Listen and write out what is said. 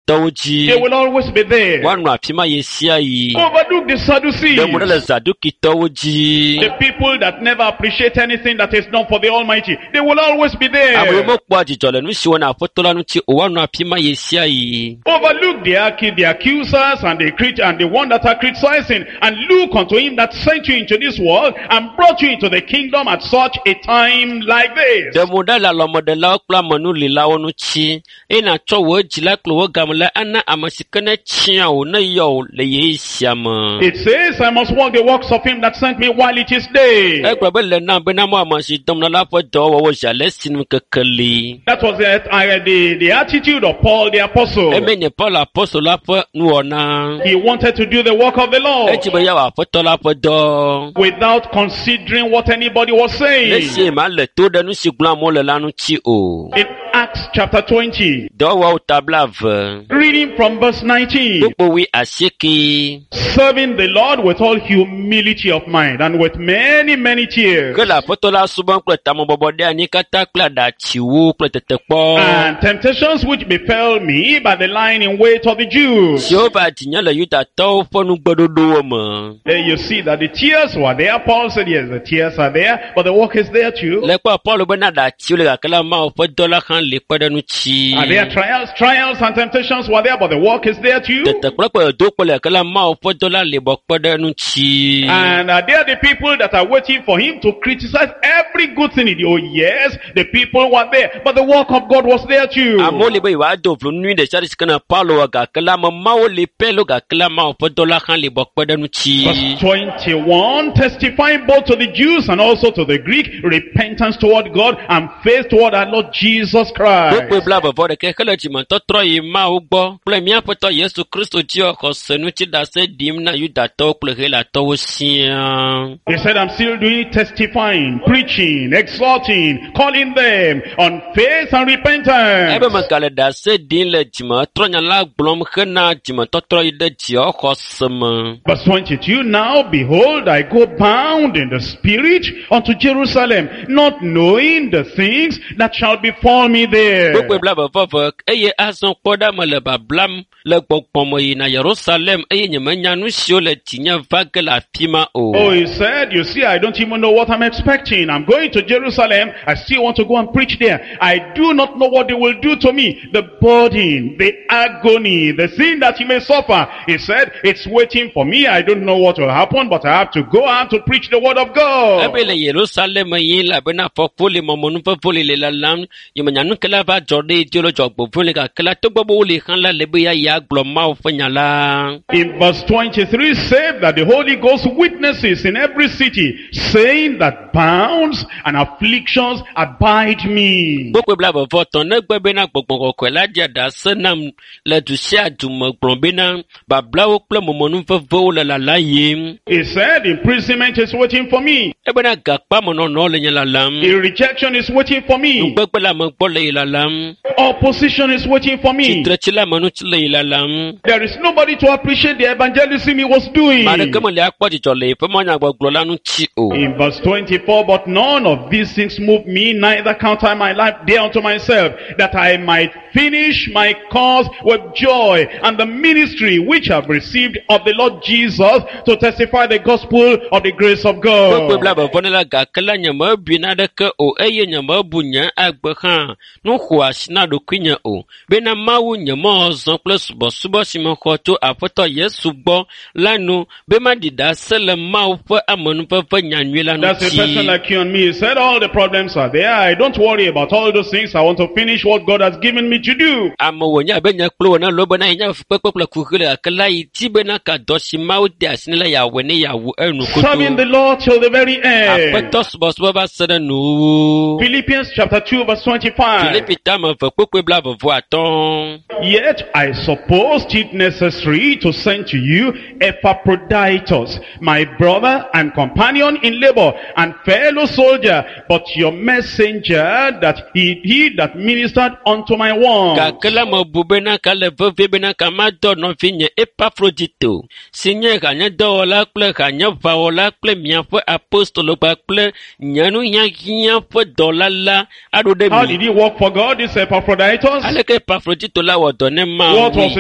They will always be there. Overlook The Sadducees. The people that never appreciate anything that is done for the Almighty. They will always be there. Overlook the accusers and the one that are criticizing, and look unto him that sent you into this world and brought you into the kingdom at such a time like this. It says, I must walk the works of him that sent me while it is day. That was the attitude of Paul the apostle. He wanted to do the work of the Lord without considering what anybody was saying. In Acts chapter 20, reading from verse 19, serving the Lord with all humility of mind and with many, many tears, and temptations which befell me by the lying in wait of the Jews. There you see that the tears were there. Paul said, yes, the tears are there, but the work is there too. Are there trials and temptations were there, but the work is there too. And are there the people that are waiting for him to criticize every good thing? Oh yes, the people were there, but the work of God was there too. Verse 21, testifying both to the Jews and also to the Greek, repentance toward God and faith toward our Lord Jesus Christ. He said, I'm still doing testifying, preaching, exhorting, calling them on faith and repentance. Verse 22, now behold, I go bound in the spirit unto Jerusalem, not knowing the things that shall befall me there. Oh, he said, you see, I don't even know what I'm expecting. I'm going to Jerusalem. I still want to go and preach there. I do not know what they will do to me. The burden, the agony, the sin that he may suffer. He said, it's waiting for me. I don't know what will happen, but I have to go out to preach the word of God. In verse 23, said that the Holy Ghost witnesses in every city, saying that bounds and afflictions abide me. He said, imprisonment is waiting for me. The rejection is waiting for me. Opposition is waiting for me. There is nobody to appreciate the evangelism he was doing. In verse 24, but none of these things move me, neither count I my life dear unto myself, that I might finish my cause with joy, and the ministry which I've received of the Lord Jesus, to testify the gospel of the grace of God. That's a person like you and me. He said, all the problems are there. I don't worry about all those things. I want to finish what God has given me to do. Serving the Lord till the very end. Philippians chapter 2 verse 25. Yet I supposed it necessary to send to you Epaphroditus, my brother and companion in labor and fellow soldier, but your messenger, that he that ministered unto my wants. How did he work for God, this Epaphroditus? What was